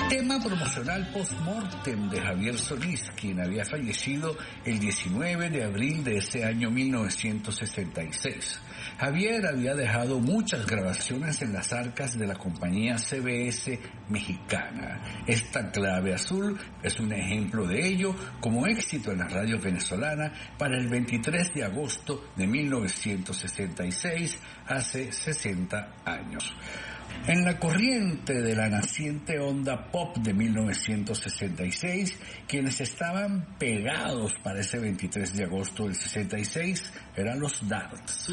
Tema promocional post-mortem de Javier Solís, quien había fallecido el 19 de abril de ese año 1966. Javier había dejado muchas grabaciones en las arcas de la compañía CBS mexicana. Esta clave azul es un ejemplo de ello como éxito en la radio venezolana para el 23 de agosto de 1966, hace 60 años. En la corriente de la naciente onda pop de 1966, quienes estaban pegados para ese 23 de agosto del 66 eran los Darks.